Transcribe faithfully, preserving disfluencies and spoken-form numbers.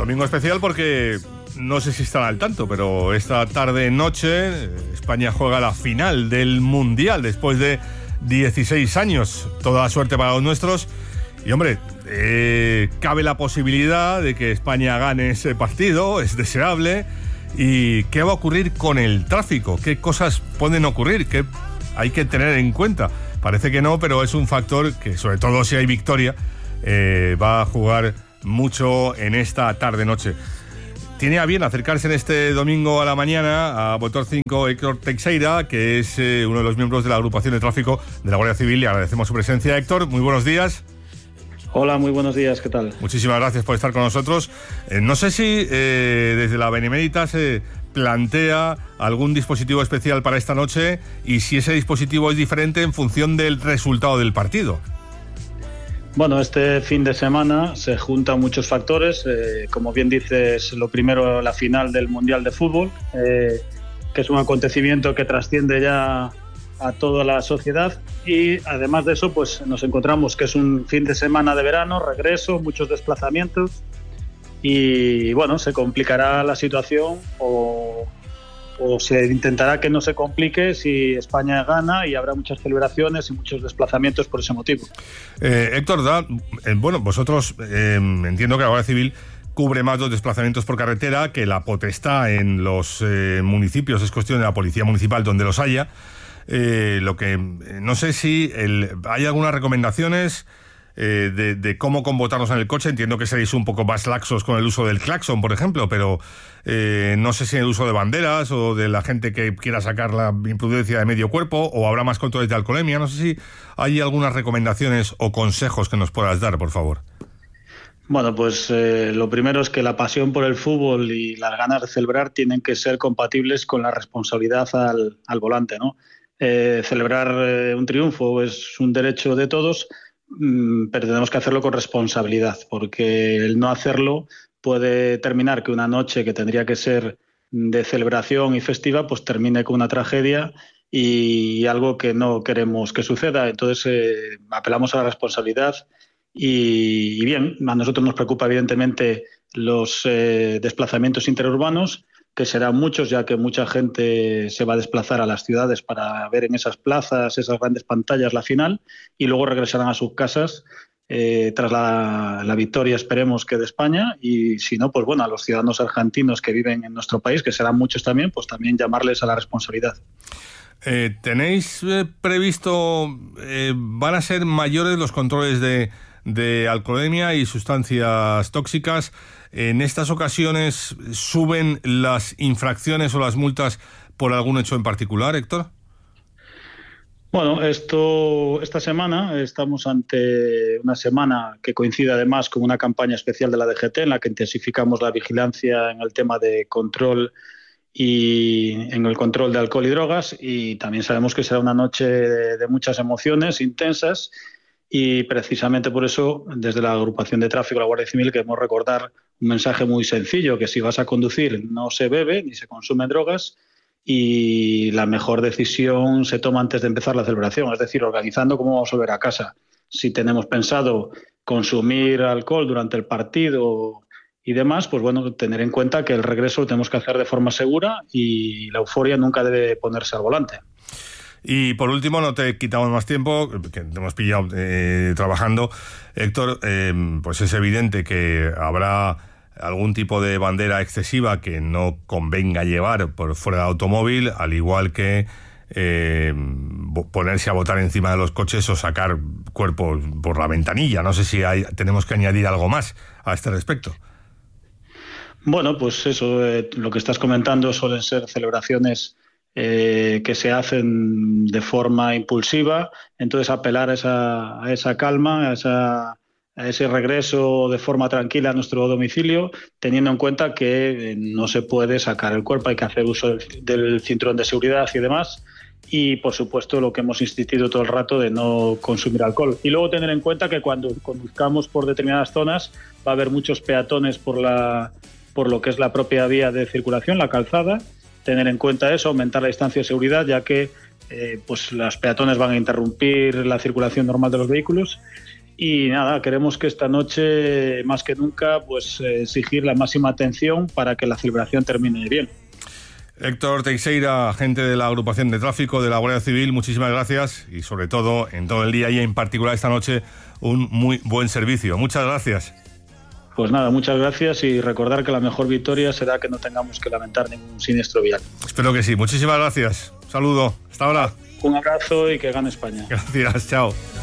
Domingo especial porque no sé si están al tanto, pero esta tarde-noche España juega la final del Mundial después de dieciséis años. Toda la suerte para los nuestros. Y hombre, eh, cabe la posibilidad de que España gane ese partido, es deseable. ¿Y qué va a ocurrir con el tráfico? ¿Qué cosas pueden ocurrir? ¿Qué hay que tener en cuenta? Parece que no, pero es un factor que, sobre todo si hay victoria, eh, va a jugar mucho en esta tarde-noche. Tiene a bien acercarse en este domingo a la mañana a Motor cinco Héctor Teixeira, que es eh, uno de los miembros de la agrupación de tráfico de la Guardia Civil. Le agradecemos su presencia. Héctor, muy buenos días. Hola, muy buenos días, ¿qué tal? Muchísimas gracias por estar con nosotros. Eh, no sé si eh, desde la Benemérita se plantea algún dispositivo especial para esta noche y si ese dispositivo es diferente en función del resultado del partido. Bueno, este fin de semana se juntan muchos factores. Eh, como bien dices, lo primero, la final del Mundial de Fútbol, eh, que es un acontecimiento que trasciende ya a toda la sociedad, y además de eso pues nos encontramos que es un fin de semana de verano, regreso, muchos desplazamientos y bueno, se complicará la situación o, o se intentará que no se complique si España gana, y habrá muchas celebraciones y muchos desplazamientos por ese motivo. Eh, Héctor, da, eh, bueno, vosotros eh, entiendo que la Guardia Civil cubre más los desplazamientos por carretera, que la potestad en los eh, municipios es cuestión de la policía municipal donde los haya. Eh, lo que no sé si el, hay algunas recomendaciones eh, de, de cómo comportarnos en el coche. Entiendo que seréis un poco más laxos con el uso del claxon, por ejemplo, pero eh, no sé si en el uso de banderas o de la gente que quiera sacar la imprudencia de medio cuerpo, o habrá más controles de alcoholemia. No sé si hay algunas recomendaciones o consejos que nos puedas dar, por favor. Bueno, pues eh, lo primero es que la pasión por el fútbol y las ganas de celebrar tienen que ser compatibles con la responsabilidad al, al volante, ¿no? Eh, celebrar eh, un triunfo es un derecho de todos, mmm, pero tenemos que hacerlo con responsabilidad, porque el no hacerlo puede terminar que una noche que tendría que ser de celebración y festiva pues termine con una tragedia y algo que no queremos que suceda. Entonces eh, apelamos a la responsabilidad y, y bien, a nosotros nos preocupa evidentemente los eh, desplazamientos interurbanos, que serán muchos, ya que mucha gente se va a desplazar a las ciudades para ver en esas plazas, esas grandes pantallas, la final, y luego regresarán a sus casas eh, tras la, la victoria, esperemos que de España, y si no, pues bueno, a los ciudadanos argentinos que viven en nuestro país, que serán muchos también, pues también llamarles a la responsabilidad. Eh, ¿Tenéis eh, previsto, eh, van a ser mayores los controles de, de alcoholemia y sustancias tóxicas? ¿En estas ocasiones suben las infracciones o las multas por algún hecho en particular, Héctor? Bueno, esto esta semana estamos ante una semana que coincide además con una campaña especial de la D G T en la que intensificamos la vigilancia en el tema de control y en el control de alcohol y drogas, y también sabemos que será una noche de, de muchas emociones intensas, y precisamente por eso desde la agrupación de tráfico de la Guardia Civil queremos recordar un mensaje muy sencillo, que si vas a conducir no se bebe ni se consumen drogas, y la mejor decisión se toma antes de empezar la celebración, es decir, organizando cómo vamos a volver a casa. Si tenemos pensado consumir alcohol durante el partido y demás, pues bueno, tener en cuenta que el regreso lo tenemos que hacer de forma segura y la euforia nunca debe ponerse al volante. Y por último, no te quitamos más tiempo, que te hemos pillado eh, trabajando. Héctor, eh, pues es evidente que habrá algún tipo de bandera excesiva que no convenga llevar por fuera del automóvil, al igual que eh, ponerse a botar encima de los coches o sacar cuerpos por la ventanilla. No sé si hay, tenemos que añadir algo más a este respecto. Bueno, pues eso, eh, lo que estás comentando suelen ser celebraciones Eh, que se hacen de forma impulsiva, entonces apelar a esa, a esa calma, a, esa, a ese regreso de forma tranquila a nuestro domicilio, teniendo en cuenta que eh, no se puede sacar el cuerpo, hay que hacer uso del, del cinturón de seguridad y demás, y por supuesto lo que hemos insistido todo el rato de no consumir alcohol. Y luego tener en cuenta que cuando conduzcamos por determinadas zonas va a haber muchos peatones por, la, por lo que es la propia vía de circulación, la calzada. Tener en cuenta eso, aumentar la distancia de seguridad, ya que eh, pues las peatones van a interrumpir la circulación normal de los vehículos. Y nada, queremos que esta noche, más que nunca, pues eh, exigir la máxima atención para que la celebración termine bien. Héctor Teixeira, agente de la agrupación de tráfico de la Guardia Civil, muchísimas gracias y sobre todo en todo el día y en particular esta noche un muy buen servicio. Muchas gracias. Pues nada, muchas gracias y recordar que la mejor victoria será que no tengamos que lamentar ningún siniestro vial. Espero que sí. Muchísimas gracias. Un saludo. Hasta ahora. Un abrazo y que gane España. Gracias. Chao.